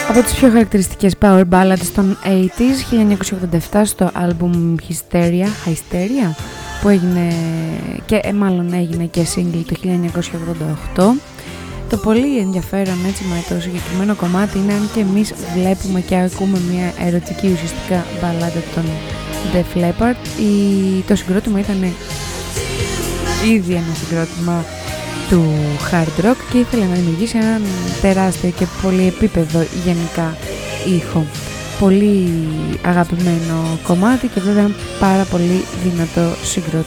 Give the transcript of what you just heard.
Από τις πιο χαρακτηριστικές power ballads των 80s, 1987 στο album Hysteria που έγινε και μάλλον έγινε και single το 1988. Το πολύ ενδιαφέρον έτσι με το συγκεκριμένο κομμάτι είναι αν και εμείς βλέπουμε και ακούμε μια ερωτική ουσιαστικά μπαλάντα των Def Leppard, το συγκρότημα ήταν ήδη ένα συγκρότημα του hard rock και ήθελε να δημιουργήσει έναν τεράστιο και πολυεπίπεδο γενικά ήχο. Πολύ αγαπημένο κομμάτι και βέβαια πάρα πολύ δυνατό συγκρότημα.